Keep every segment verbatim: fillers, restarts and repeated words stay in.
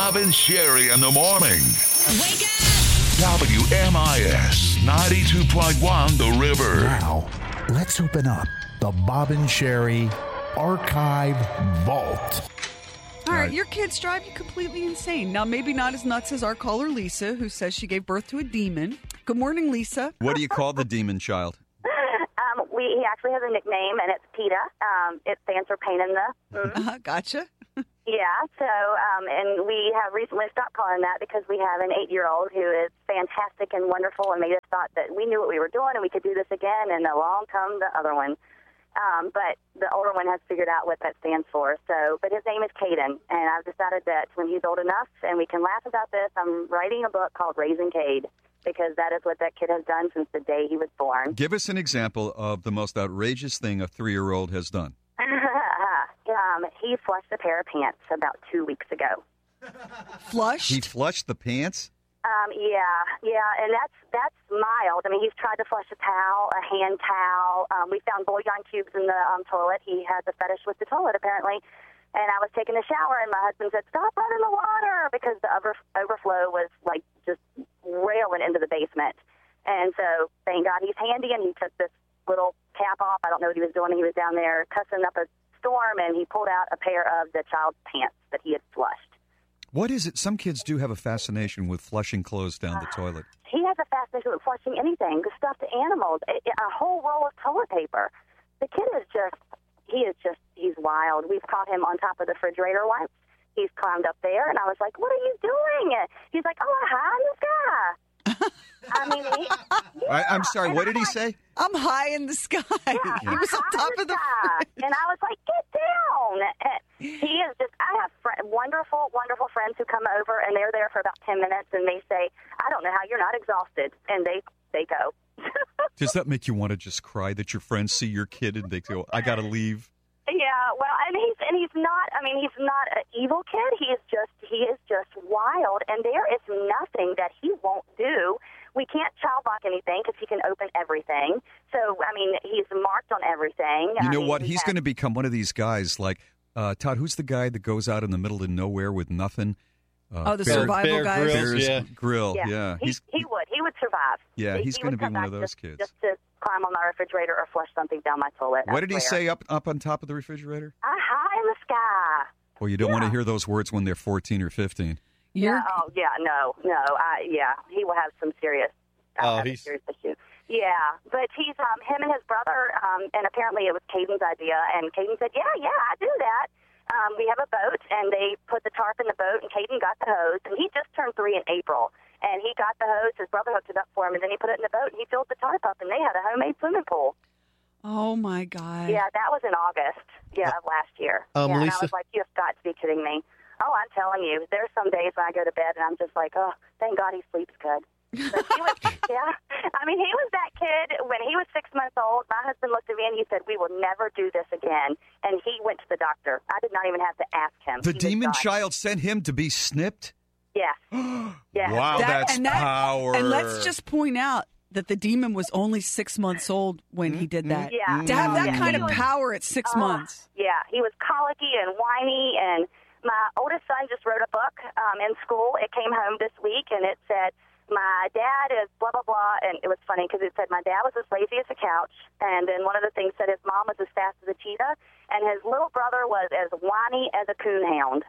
Bob and Sherry in the morning. Wake up! W M I S ninety-two point one The River. Now, let's open up the Bob and Sherry Archive Vault. All right, your kids drive you completely insane. Now, maybe not as nuts as our caller, Lisa, who says she gave birth to a demon. Good morning, Lisa. What do you call the demon child? Um, we, he actually has a nickname, and it's PETA. Um, it stands for pain in the... Mm. Uh, gotcha. Yeah, so, um, and we have recently stopped calling that because we have an eight-year-old who is fantastic and wonderful and made us thought that we knew what we were doing and we could do this again, and along come the other one. Um, but the older one has figured out what that stands for. So, but his name is Caden, and I've decided that when he's old enough and we can laugh about this, I'm writing a book called Raising Cade, because that is what that kid has done since the day he was born. Give us an example of the most outrageous thing a three-year-old has done. um, he flushed a pair of pants about two weeks ago. Flushed? He flushed the pants? Um, yeah, yeah, and that's that's mild. I mean, he's tried to flush a towel, a hand towel. Um, we found bouillon cubes in the um, toilet. He has a fetish with the toilet, apparently. And I was taking a shower, and my husband said, "Stop running the water," because the over- overflow was, like, just railing into the basement. And so, thank God he's handy, and he took this little cap off. I don't know what he was doing. He was down there cussing up a storm, and he pulled out a pair of the child's pants that he had flushed. What is it? Some kids do have a fascination with flushing clothes down the toilet. He has a fascination with flushing anything, the stuffed animals, a, a whole roll of toilet paper. The kid is just, he is just, he's wild. We've caught him on top of the refrigerator once. He's climbed up there, and I was like, "What are you doing?" He's like, "Oh, high in the sky." I mean, he, yeah. I, I'm sorry, And what I'm did he like, say? I'm high in the sky. Yeah, He was on high top in of the sky. fridge. And I was like, "Get down." And he is just, I have fr- wonderful, wonderful friends who come over, and they're there for about ten minutes, and they say, "I don't know how you're not exhausted." And they, they go. Does that make you want to just cry that your friends see your kid and they go, "I got to leave"? Yeah, well, and he's and he's not. I mean, he's not an evil kid. He is just he is just wild, and there is nothing that he won't do. We can't child lock anything because he can open everything. So, I mean, he's marked on everything. You I know mean, what? he He's has- going to become one of these guys like, uh, Todd, who's the guy that goes out in the middle of nowhere with nothing? Uh, Oh, the Bear- survival Bear guys. Grylls. Bear's Yeah. Grill, yeah. Yeah, he, He's, he would. He would survive. Yeah, He- he's he gonna would be come one of back those just, kids. Just to climb on my refrigerator or flush something down my toilet. I what did he swear. say up up on top of the refrigerator? Uh, high in the sky. Well, you don't Yeah. want to hear those words when they're fourteen or fifteen. You're, Yeah, oh, yeah, no, no. I, yeah, he will have some serious, uh, Oh, have a he's- serious issue. Yeah, but he's, um, him and his brother, um, and apparently it was Caden's idea, and Caden said, yeah, yeah, I do that. Um, we have a boat, and they put the tarp in the boat, and Caden got the hose, and he just turned three in April. And he got the hose, his brother hooked it up for him, and then he put it in the boat, and he filled the tarp up, and they had a homemade swimming pool. oh, my God. Yeah, that was in August, yeah, of last year. Um, yeah, and I Lisa- was like, you've got to be kidding me. Oh, I'm telling you, there's some days when I go to bed, and I'm just like, oh, thank God he sleeps good. But he was, yeah, I mean, he was that kid when he was six months old. My husband looked at me and he said, "We will never do this again." And he went to the doctor. I did not even have to ask him. The He was demon done. child sent him to be snipped? Yes. Yes. Wow, That- that's and that- power. And let's just point out that the demon was only six months old when he did that. Yeah. To have that Yeah. kind He of was- power at six Uh, months. Yeah, he was colicky and whiny, and my oldest son just wrote a book um, in school. It came home this week, and it said, "My dad is blah, blah, blah," and it was funny because it said my dad was as lazy as a couch, and then one of the things said his mom was as fast as a cheetah, and his little brother was as whiny as a coonhound.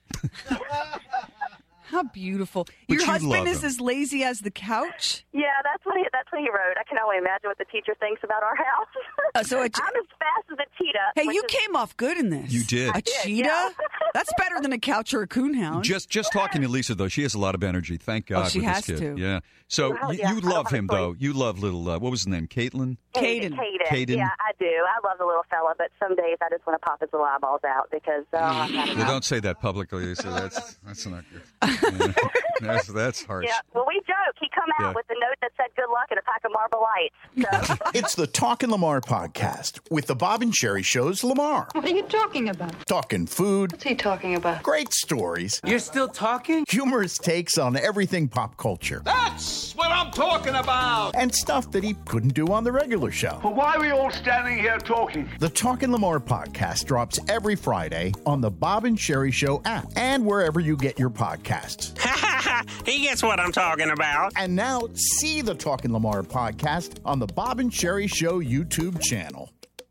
How beautiful. But Your you husband love is him. as lazy as the couch? Yeah, that's what he, that's what he wrote. I can only imagine what the teacher thinks about our house. Uh, so it- I'm as fast as a cheetah. Hey, which you is- came off good in this. You did. A I did, cheetah? yeah. That's better than a couch or a coonhound. Just just talking to Lisa, though, she has a lot of energy. Thank God Oh, she with has this kid. to. Yeah. So Well, you, yeah, you I don't love have a him, choice. though. You love little, uh, what was his name, Caitlin? Caden. Caden. Caden. Yeah, I do. I love the little fella, but some days I just want to pop his little eyeballs out because, oh, I've had Well, enough. don't say that publicly, Lisa. That's that's not good. Yeah. That's, that's harsh. Yeah, well, we joke. He come out Yeah. with a note that said "Good luck" and a pack of Marble Lights. So. It's the Talkin' Lamar podcast with the Bob and Sherry Show's Lamar. What are you talking about? Talking food, What's he talking about? great stories, You're still talking? humorous takes on everything pop culture. That's what what I'm talking about. And stuff that he couldn't do on the regular show. But why are we all standing here talking? The Talkin' Lamar podcast drops every Friday on the Bob and Sherry Show app and wherever you get your podcasts. He gets what I'm talking about. And now see the Talkin' Lamar podcast on the Bob and Sherry Show YouTube channel.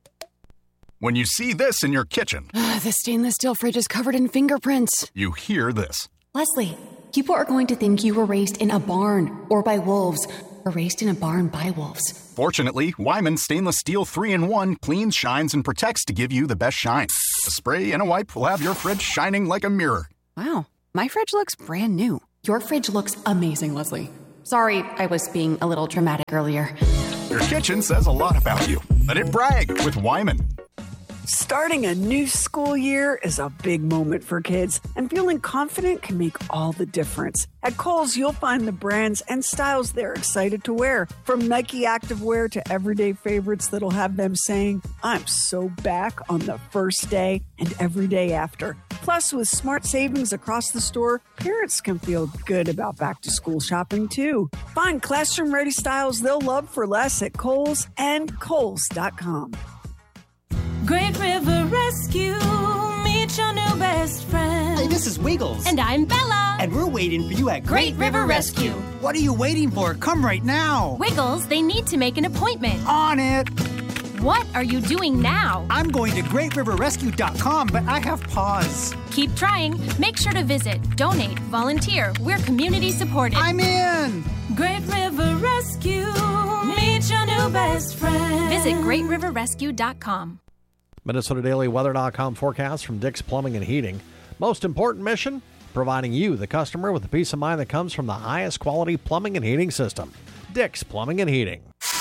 When you see this in your kitchen, the stainless steel fridge is covered in fingerprints. You hear this. Leslie, people are going to think you were raised in a barn or by wolves or raised in a barn by wolves. Fortunately, Wyman Stainless Steel three in one cleans, shines, and protects to give you the best shine. A spray and a wipe will have your fridge shining like a mirror. Wow, my fridge looks brand new. Your fridge looks amazing, Leslie. Sorry, I was being a little dramatic earlier. Your kitchen says a lot about you. Let it brag with Wyman. Starting a new school year is a big moment for kids, and feeling confident can make all the difference. At Kohl's, you'll find the brands and styles they're excited to wear, from Nike activewear to everyday favorites that'll have them saying, "I'm so back" on the first day and every day after. Plus, with smart savings across the store, parents can feel good about back-to-school shopping, too. Find classroom-ready styles they'll love for less at Kohl's and Kohl's dot com. Great River Rescue, meet your new best friend. Hey, this is Wiggles. And I'm Bella. And we're waiting for you at Great River Rescue. What are you waiting for? Come right now. Wiggles, they need to make an appointment. On it. What are you doing now? I'm going to great river rescue dot com, but I have pause. Keep trying. Make sure to visit, donate, volunteer. We're community supported. I'm in. Great River Rescue, meet your new best friend. Visit great river rescue dot com. Minnesota Daily Weather dot com forecast from Dick's Plumbing and Heating. Most important mission, providing you, the customer, with the peace of mind that comes from the highest quality plumbing and heating system. Dick's Plumbing and Heating.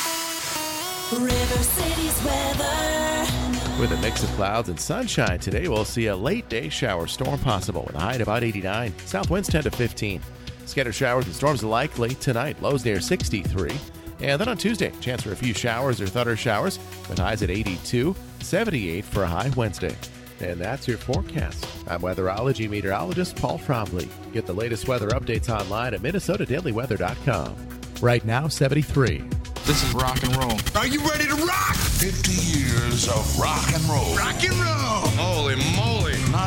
River City's weather. With a mix of clouds and sunshine today, we'll see a late day shower storm possible with a high at about eighty-nine. South winds ten to fifteen. Scattered showers and storms likely tonight. Lows near sixty-three. And then on Tuesday, chance for a few showers or thunder showers with highs at eighty-two, seventy-eight for a high Wednesday. And that's your forecast. I'm weatherology meteorologist Paul Trombley. Get the latest weather updates online at Minnesota Daily Weather dot com. Right now, seventy-three. This is rock and roll. Are you ready to rock? fifty years of rock and roll. Rock and roll. Holy moly.